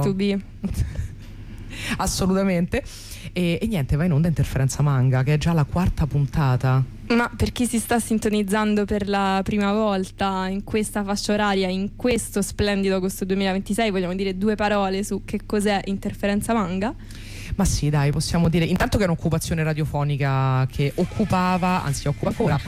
to be. Assolutamente. E niente, va in onda Interferenza Manga, che è già la 4ª puntata. Ma per chi si sta sintonizzando per la prima volta in questa fascia oraria, in questo splendido agosto 2026, vogliamo dire 2 parole su che cos'è Interferenza Manga? Ma sì, dai, possiamo dire intanto che è un'occupazione radiofonica che occupava, anzi occupa ancora,